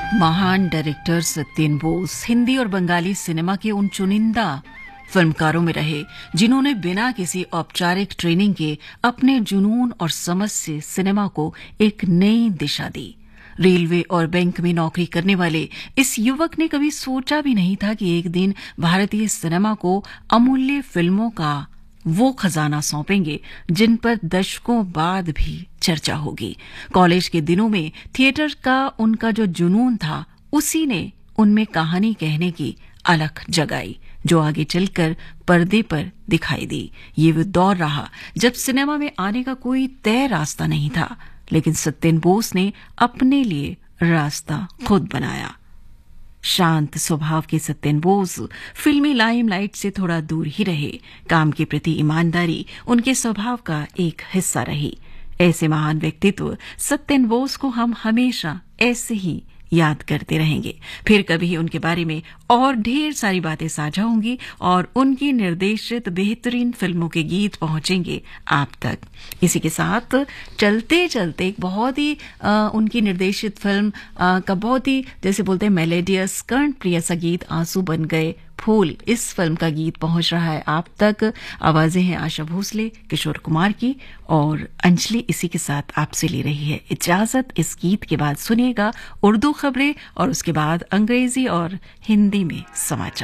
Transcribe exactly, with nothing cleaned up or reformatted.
महान डायरेक्टर सत्येन बोस हिंदी और बंगाली सिनेमा के उन चुनिंदा फिल्मकारों में रहे जिन्होंने बिना किसी औपचारिक ट्रेनिंग के अपने जुनून और समझ से सिनेमा को एक नई दिशा दी। रेलवे और बैंक में नौकरी करने वाले इस युवक ने कभी सोचा भी नहीं था कि एक दिन भारतीय सिनेमा को अमूल्य फिल्मों का वो खजाना सौंपेंगे जिन पर दशकों बाद भी चर्चा होगी। कॉलेज के दिनों में थिएटर का उनका जो जुनून था उसी ने उनमें कहानी कहने की अलख जगाई जो आगे चलकर पर्दे पर दिखाई दी। ये वो दौर रहा जब सिनेमा में आने का कोई तय रास्ता नहीं था, लेकिन सत्येन बोस ने अपने लिए रास्ता खुद बनाया। शांत स्वभाव के सत्येन बोस फिल्मी लाइमलाइट से थोड़ा दूर ही रहे। काम के प्रति ईमानदारी उनके स्वभाव का एक हिस्सा रही। ऐसे महान व्यक्तित्व सत्येन बोस को हम हमेशा ऐसे ही याद करते रहेंगे। फिर कभी उनके बारे में और ढेर सारी बातें साझा होंगी और उनकी निर्देशित बेहतरीन फिल्मों के गीत पहुंचेंगे आप तक। इसी के साथ चलते चलते एक बहुत ही आ, उनकी निर्देशित फिल्म आ, का बहुत ही जैसे बोलते हैं मेलेडियस कर्ण प्रिय सा गीत आंसू बन गए फूल, इस फिल्म का गीत पहुंच रहा है आप तक। आवाजें हैं आशा भोसले, किशोर कुमार की और अंजलि इसी के साथ आपसे ले रही है इजाजत। इस गीत के बाद सुनिएगा उर्दू खबरें और उसके बाद अंग्रेजी और हिंदी में समाचार।